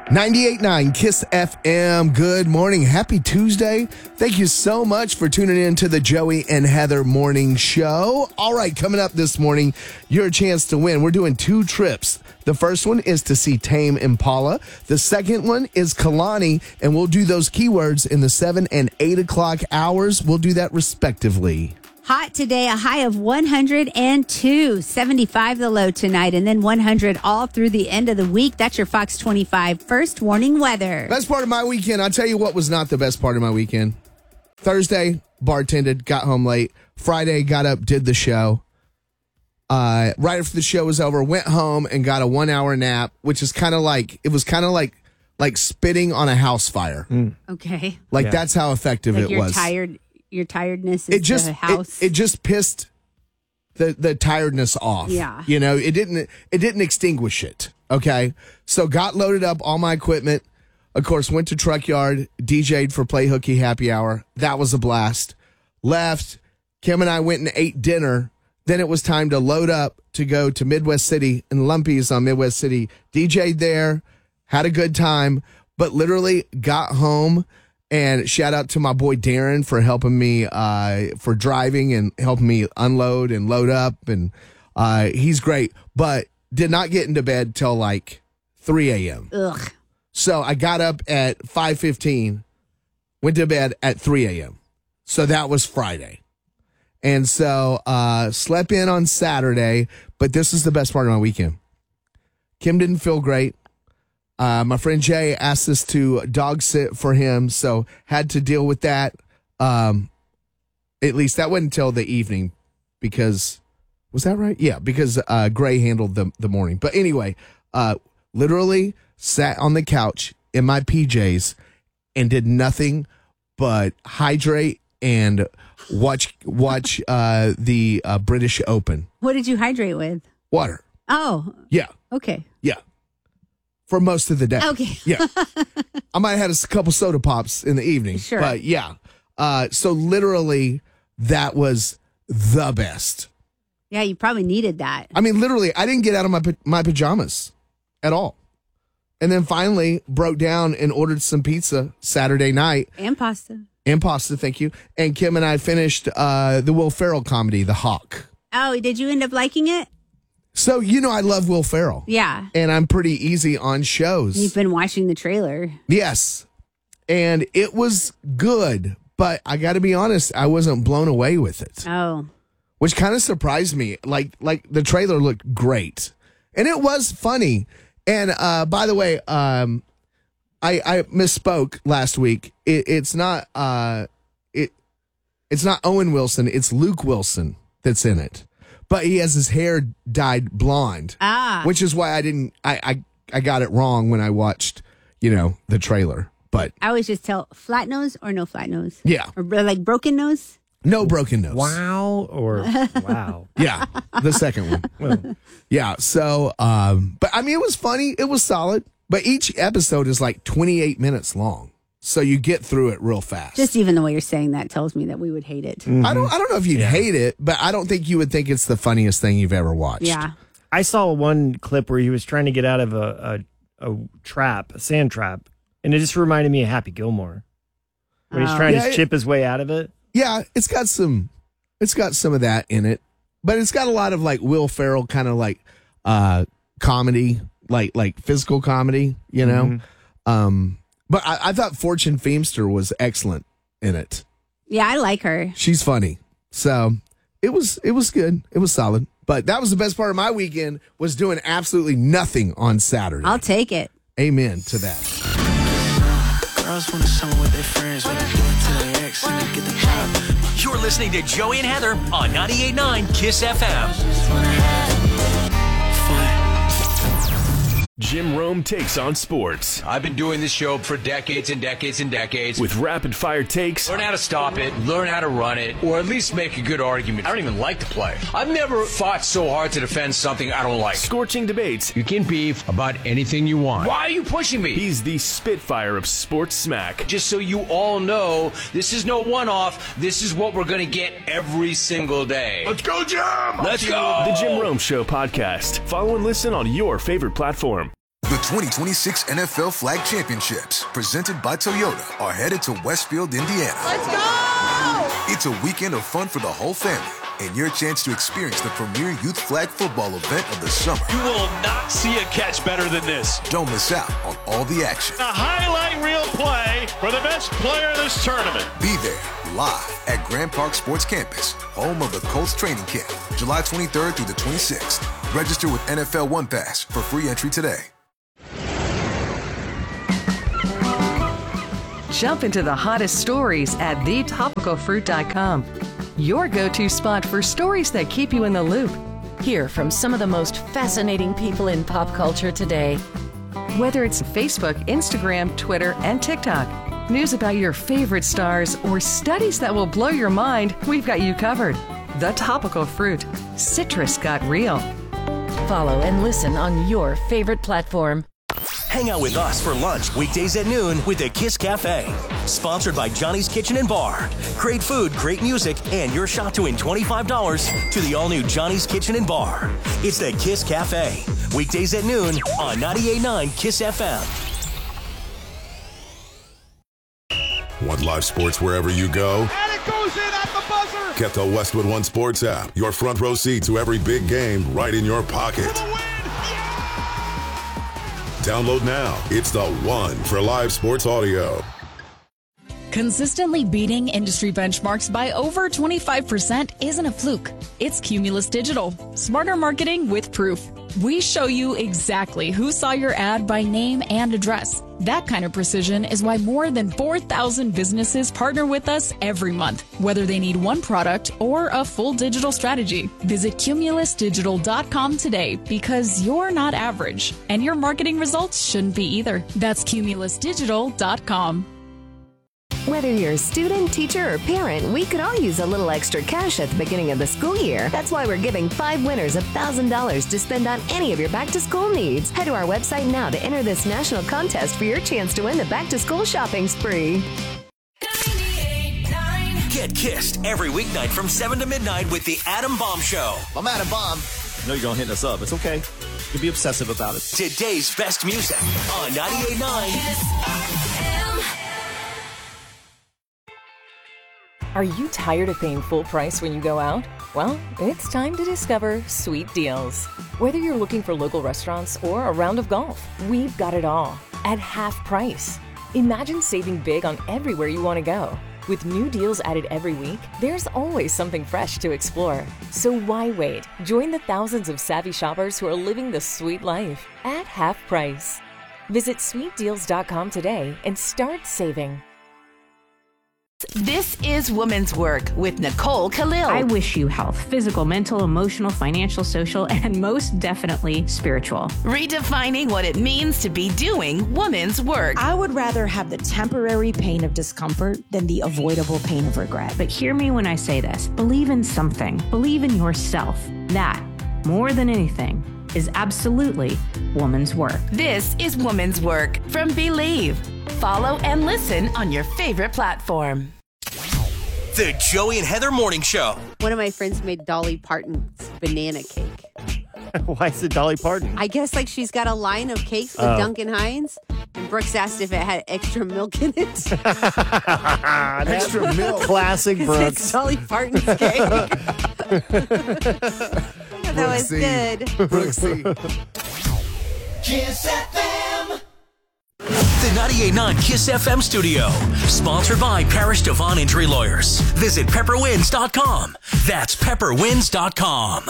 98.9 KISS FM. Good morning. Happy Tuesday. Thank you so much for tuning in to the Joey and Heather Morning Show. All right, coming up this morning, your chance to win. We're doing 2 trips. The first one is to see Tame Impala. The second one is Kalani, and we'll do those keywords in the 7 and 8 o'clock hours. We'll do that respectively. Hot today, a high of 102, 75 the low tonight, and then 100 all through the end of the week. That's your Fox 25 first warning weather. Best part of my weekend, I'll tell you what was not the best part of my weekend. Thursday, bartended, got home late. Friday, got up, did the show. Right after the show was over, went home and got a 1-hour nap, which is kind of like, it was kind of like spitting on a house fire. Okay. That's how effective like it you're was. Tired. Your tiredness is the house. It just pissed the tiredness off. Yeah. You know, it didn't extinguish it. Okay. So got loaded up all my equipment. Of course, went to Truck Yard, DJ'd for Play Hooky Happy Hour. That was a blast. Left. Kim and I went and ate dinner. Then it was time to load up to go to Midwest City and Lumpy's on Midwest City. DJ'd there, had a good time, but literally got home. And shout out to my boy Darren for helping me for driving and helping me unload and load up. And he's great, but did not get into bed till like 3 a.m. Ugh. So I got up at 5:15, went to bed at 3 a.m. So that was Friday. And so slept in on Saturday, but this is the best part of my weekend. Kim didn't feel great. My friend Jay asked us to dog sit for him, so had to deal with that. At least that wasn't until the evening because, was that right? Yeah, because Gray handled the morning. But anyway, literally sat on the couch in my PJs and did nothing but hydrate and watch the British Open. What did you hydrate with? Water. Oh. Yeah. Okay. Yeah. For most of the day. Okay. Yeah. I might have had a couple soda pops in the evening. Sure. But yeah. So literally, that was the best. Yeah, you probably needed that. I mean, literally, I didn't get out of my pajamas at all. And then finally broke down and ordered some pizza Saturday night. And pasta. Thank you. And Kim and I finished the Will Ferrell comedy, The Hawk. Oh, did you end up liking it? So, you know, I love Will Ferrell. Yeah. And I'm pretty easy on shows. You've been watching the trailer. Yes. And it was good, but I got to be honest, I wasn't blown away with it. Oh. Which kind of surprised me. Like the trailer looked great. And it was funny. And by the way, I misspoke last week. It's not Owen Wilson, it's Luke Wilson that's in it. But he has his hair dyed blonde. Which is why I got it wrong when I watched, the trailer. But I always just tell flat nose or no flat nose. Yeah. Or like broken nose. No broken nose. Wow or wow. Yeah. The second one. Well, yeah. So, but I mean, it was funny. It was solid. But each episode is like 28 minutes long. So you get through it real fast. Just even the way you're saying that tells me that we would hate it. I don't know if you'd hate it, but I don't think you would think it's the funniest thing you've ever watched. Yeah. I saw one clip where he was trying to get out of a trap, a sand trap, and it just reminded me of Happy Gilmore. When he's trying to chip his way out of it. Yeah, it's got some of that in it. But it's got a lot of like Will Ferrell kind of like comedy, like physical comedy, But I thought Fortune Feimster was excellent in it. Yeah, I like her. She's funny. So it was good. It was solid. But that was the best part of my weekend, was doing absolutely nothing on Saturday. I'll take it. Amen to that. Girls want someone with their friends when they do it to their ex and they get the job. You're listening to Joey and Heather on 98.9 KISS FM. Jim Rome takes on sports. I've been doing this show for decades and decades and decades. With rapid-fire takes. Learn how to stop it, learn how to run it, or at least make a good argument. I don't even like to play. I've never fought so hard to defend something I don't like. Scorching debates. You can beef about anything you want. Why are you pushing me? He's the Spitfire of sports smack. Just so you all know, this is no one-off. This is what we're going to get every single day. Let's go, Jim! Let's go! The Jim Rome Show podcast. Follow and listen on your favorite platform. The 2026 NFL Flag Championships, presented by Toyota, are headed to Westfield, Indiana. Let's go! It's a weekend of fun for the whole family and your chance to experience the premier youth flag football event of the summer. You will not see a catch better than this. Don't miss out on all the action. A highlight reel play for the best player of this tournament. Be there live at Grand Park Sports Campus, home of the Colts training camp, July 23rd through the 26th. Register with NFL One Pass for free entry today. Jump into the hottest stories at thetopicalfruit.com. Your go-to spot for stories that keep you in the loop. Hear from some of the most fascinating people in pop culture today. Whether it's Facebook, Instagram, Twitter, and TikTok, news about your favorite stars, or studies that will blow your mind, we've got you covered. The Topical Fruit. Citrus got real. Follow and listen on your favorite platform. Hang out with us for lunch weekdays at noon with the Kiss Cafe. Sponsored by Johnny's Kitchen and Bar. Great food, great music, and your shot to win $25 to the all-new Johnny's Kitchen and Bar. It's the Kiss Cafe. Weekdays at noon on 98.9 Kiss FM. Want live sports wherever you go? And it goes in at the buzzer! Get the Westwood One Sports app. Your front row seat to every big game right in your pocket. Download now. It's the one for live sports audio. Consistently beating industry benchmarks by over 25% isn't a fluke. It's Cumulus Digital. Smarter marketing with proof. We show you exactly who saw your ad by name and address. That kind of precision is why more than 4,000 businesses partner with us every month, whether they need one product or a full digital strategy. Visit cumulusdigital.com today because you're not average, and your marketing results shouldn't be either. That's cumulusdigital.com. Whether you're a student, teacher, or parent, we could all use a little extra cash at the beginning of the school year. That's why we're giving 5 winners $1,000 to spend on any of your back-to-school needs. Head to our website now to enter this national contest for your chance to win the back-to-school shopping spree. Get kissed every weeknight from 7 to midnight with the Adam Bomb Show. I'm Adam Bomb. I know you're going to hit us up. It's okay. You'll be obsessive about it. Today's best music on 98.9 Are you tired of paying full price when you go out? Well, it's time to discover Sweet Deals. Whether you're looking for local restaurants or a round of golf, we've got it all at half price. Imagine saving big on everywhere you want to go. With new deals added every week, there's always something fresh to explore. So why wait? Join the thousands of savvy shoppers who are living the sweet life at half price. Visit sweetdeals.com today and start saving. This is Women's Work with Nicole Khalil. I wish you health, physical, mental, emotional, financial, social, and most definitely spiritual. Redefining what it means to be doing women's work. I would rather have the temporary pain of discomfort than the avoidable pain of regret. But hear me when I say this. Believe in something. Believe in yourself. That, more than anything, is absolutely woman's work. This is Woman's Work from Believe. Follow and listen on your favorite platform. The Joey and Heather Morning Show. One of my friends made Dolly Parton's banana cake. Why is it Dolly Parton? I guess like she's got a line of cakes with Duncan Hines. And Brooks asked if it had extra milk in it. Extra milk. Classic Brooks. It's Dolly Parton's cake. That was good. Brooksy. Kiss FM. The 98.9 Kiss FM studio. Sponsored by Parish Devon Injury Lawyers. Visit pepperwinds.com. That's pepperwinds.com.